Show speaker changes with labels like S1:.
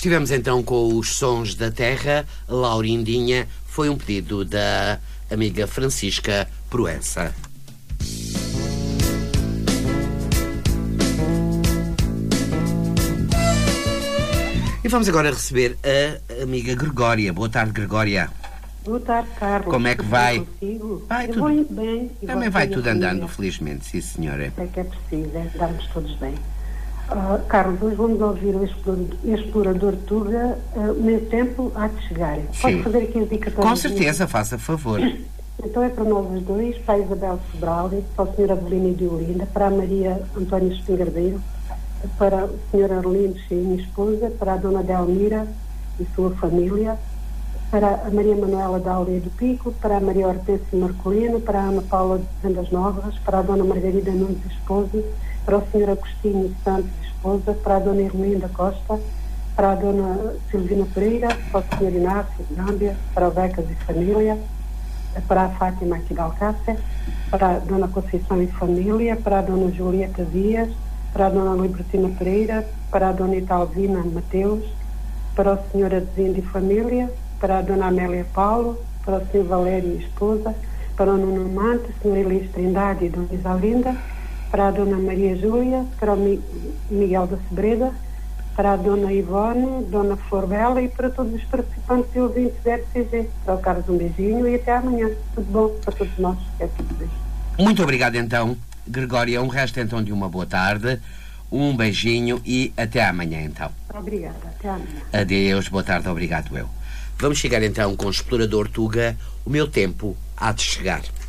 S1: Estivemos então com os Sons da Terra. Laurindinha foi um pedido da amiga Francisca Proença. E vamos agora receber a amiga Gregória. Boa tarde, Gregória.
S2: Boa tarde, Carlos.
S1: Como é que vai?
S2: Vai tudo muito bem.
S1: Também vai tudo andando, felizmente, sim, senhora.
S2: É que é preciso, darmos todos bem. Carlos, hoje vamos ouvir o Explorador Tuga, o meu tempo há de chegar. Pode fazer aqui as dicas?
S1: Com certeza, faça favor.
S2: Então é para nós os dois, para a Isabel Sobral, para a senhora Avelina de Olinda, para a Maria António Espingardeiro, para o senhor Arlindo e minha esposa, para a dona Delmira e sua família, para a Maria Manuela da Aldeia do Pico, para a Maria Hortência Marcolino, para a Ana Paula de Vendas Novas, para a dona Margarida Nunes, esposa, para o senhor Agostinho Santos, esposa, para a dona Irmelinda Costa, para a dona Silvina Pereira, para o senhor Inácio de Gâmbia, para o Becas e família, para a Fátima aqui de Alcácer, para a dona Conceição e família, para a dona Julieta Dias, para a dona Libertina Pereira, para a dona Italvina Mateus, para o senhor Adezindo e família, para a dona Amélia Paulo, para o senhor Valério e esposa, para o Nuno Mante, o senhor Elis Trindade e dona Isalinda, para a dona Maria Júlia, para o Miguel da Sebreda, para a dona Ivone, dona Florbela e para todos os participantes e ouvintes da RCG. Para o Carlos, um beijinho e até amanhã. Tudo bom para todos nós. É tudo bem.
S1: Muito obrigado então, Gregória. Um resto então de uma boa tarde, um beijinho e até amanhã então.
S2: Obrigada, até amanhã.
S1: Adeus, boa tarde, obrigado eu. Vamos chegar então com o Explorador Tuga, o meu tempo há de chegar.